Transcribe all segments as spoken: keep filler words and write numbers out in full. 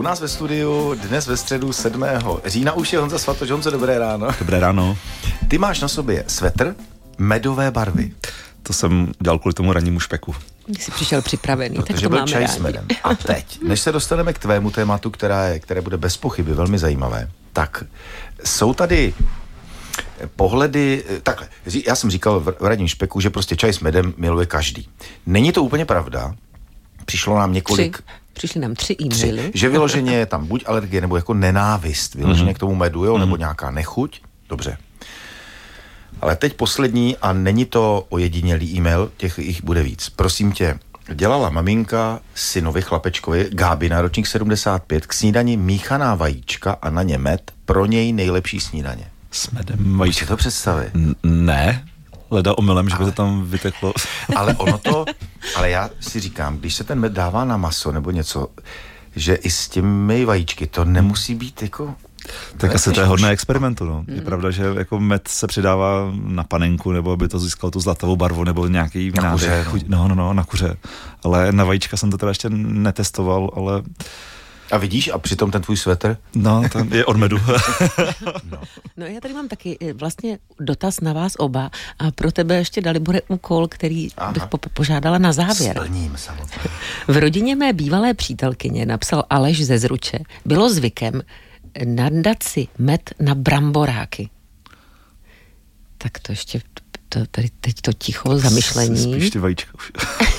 U nás ve studiu dnes ve středu sedmého října už je Honza Svatoš. Honzo, dobré ráno. Dobré ráno. Ty máš na sobě svetr medové barvy. To jsem dělal kvůli tomu rannímu špeku. Když jsi přišel připravený, Protože tak to byl máme čaj rádi. s medem. A teď, než se dostaneme k tvému tématu, která je, které bude bez pochyby velmi zajímavé, tak jsou tady pohledy, takhle, já jsem říkal v ranním špeku, že prostě čaj s medem miluje každý. Není to úplně pravda. Přišlo nám několik... Tři. Přišli nám tři e-maily. Tři. Že vyloženě je tam buď alergie, nebo jako nenávist, vyloženě mm-hmm. k tomu medu, jo, mm-hmm. nebo nějaká nechuť. Dobře. Ale teď poslední, a není to ojedinělý e-mail, těch jich bude víc. Prosím tě, dělala maminka synovi chlapečkovi, Gábina, ročník sedmdesát pět, k snídani míchaná vajíčka a na ně med, pro něj nejlepší snídaně. S medem vajíčka. Můžeš si to představit? N- ne, leda omylem, že by to tam vyteklo. Ale ono to, ale já si říkám, když se ten med dává na maso nebo něco, že i s těmi vajíčky to nemusí být jako... Tak asi to je hodné experimentu, no. Je pravda, že jako med se přidává na panenku, nebo aby to získalo tu zlatovou barvu, nebo nějaký na kuře, chuť, no, no, no, na kuře. Ale na vajíčka jsem to teda ještě netestoval, ale... A vidíš, a přitom ten tvůj svetr? No, ten je od medu. no. no já tady mám taky vlastně dotaz na vás oba a pro tebe ještě, Dalibore, úkol, který Aha. bych po- požádala na závěr. Splním, samozřejmě. V rodině mé bývalé přítelkyně, napsal Aleš ze Zruče, bylo zvykem nadat si med na bramboráky. Tak to ještě, to, tady teď to ticho, zamyšlení. Spíš ty vajíčka už.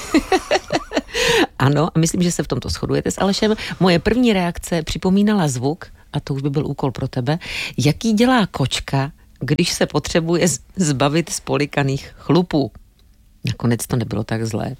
Ano, a myslím, že se v tomto shodujete s Alešem. Moje první reakce připomínala zvuk, a to už by byl úkol pro tebe, jaký dělá kočka, když se potřebuje zbavit spolikaných chlupů. Nakonec to nebylo tak zlé.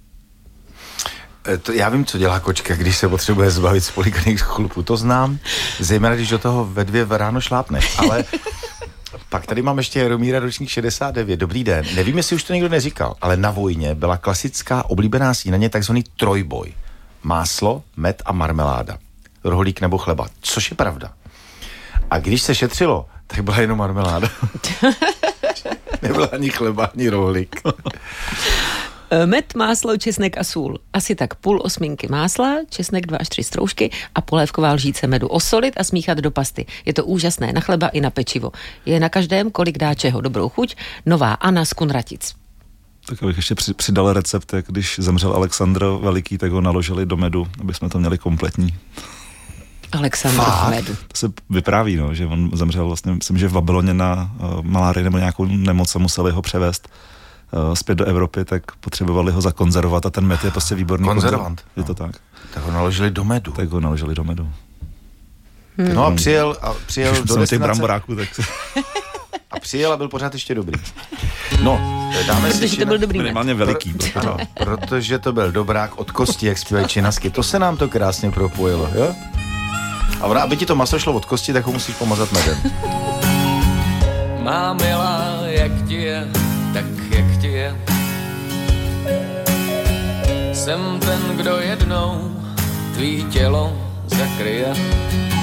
To, já vím, co dělá kočka, když se potřebuje zbavit spolikaných chlupů. To znám, zejména když do toho ve dvě ráno šlápneš. Ale pak tady mám ještě Jaromíra, ročník šedesát devět. Dobrý den. Nevím, jestli už to někdo neříkal, ale na vojně byla klasická oblíbená snídaně, takzvaný trojboj. Máslo, med a marmeláda. Rohlík nebo chleba. Což je pravda. A když se šetřilo, tak byla jenom marmeláda. Nebyla ani chleba, ani rohlík. Med, máslo, česnek a sůl. Asi tak půl osminky másla, česnek dva až tři stroužky a polévková lžíce medu. Osolit a smíchat do pasty. Je to úžasné na chleba i na pečivo. Je na každém, kolik dá čeho. Dobrou chuť. Nová Anna z Kunratic. Tak abych ještě přidal recept, jak když zemřel Alexandr Veliký, tak ho naložili do medu, aby jsme to měli kompletní. Alexandr v medu. To se vypráví, no, že on zemřel vlastně, myslím, že v Babyloně na uh, malárii nebo nějakou nemoc a museli ho převést zpět do Evropy, tak potřebovali ho zakonzervovat a ten med je prostě výborný. Konzervant. Je to tak. Tak ho naložili do medu. Tak ho naložili do medu. Hmm. No a přijel, a přijel Když do destinace. Bramboráku, tak... A přijel a byl pořád ještě dobrý. No, dáme si... Protože to byl dobrý minimálně veliký. Pro, ano, protože to byl dobrák od kosti, jak zpívají Činasky. To se nám to krásně propojilo, jo? A ona, aby ti to maso šlo od kosti, tak ho musíš pomazat medem. Má milá, jak ti je, tak jak ti je. Jsem ten, kdo jednou tvý tělo zakryje.